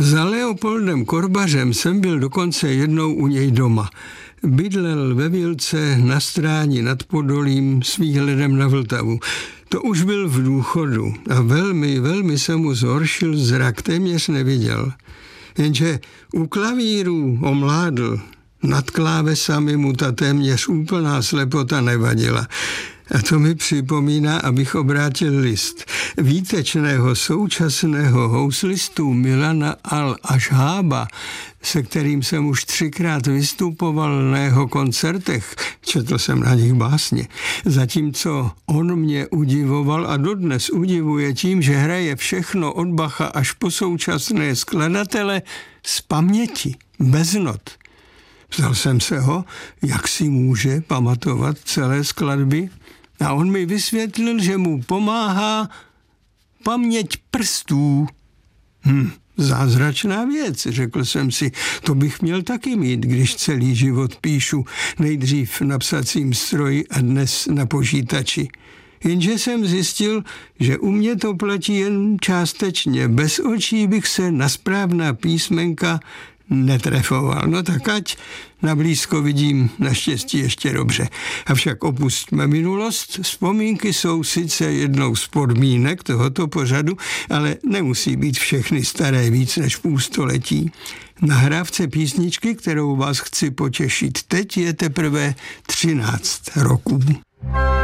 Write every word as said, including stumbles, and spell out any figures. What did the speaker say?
Za Leopoldem Korbařem jsem byl dokonce jednou u něj doma. Bydlel ve Vilce na Stráni nad Podolím s výhledem na Vltavu. To už byl v důchodu a velmi, velmi se mu zhoršil zrak, téměř neviděl. Jenže u klavíru omládl, nad klávesami mu ta téměř úplná slepota nevadila. A to mi připomíná, abych obrátil list výtečného současného houslistu Milana Al-Ashába, se kterým jsem už třikrát vystupoval na jeho koncertech, četl jsem na nich básně, zatímco on mě udivoval a dodnes udivuje tím, že hraje všechno od Bacha až po současné skladatele z paměti, bez not. Ptal jsem se ho, jak si může pamatovat celé skladby, a on mi vysvětlil, že mu pomáhá paměť prstů. Hm, zázračná věc, řekl jsem si, to bych měl taky mít, když celý život píšu, nejdřív na psacím stroji a dnes na počítači. Jenže jsem zjistil, že u mě to platí jen částečně, bez očí bych se na správná písmenka netrefoval. No tak ať na blízko vidím naštěstí ještě dobře. Avšak opustíme minulost. Vzpomínky jsou sice jednou z podmínek tohoto pořadu, ale nemusí být všechny staré víc než půl století. Nahrávce písničky, kterou vás chci potěšit teď, je teprve třináct roků.